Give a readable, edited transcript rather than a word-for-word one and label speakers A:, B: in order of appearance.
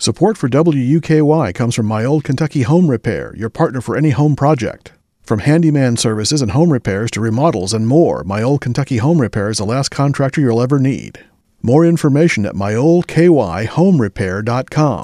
A: Support for WUKY comes from My Old Kentucky Home Repair, your partner for any home project. From handyman services and home repairs to remodels and more, My Old Kentucky Home Repair is the last contractor you'll ever need. More information at myoldkyhomerepair.com.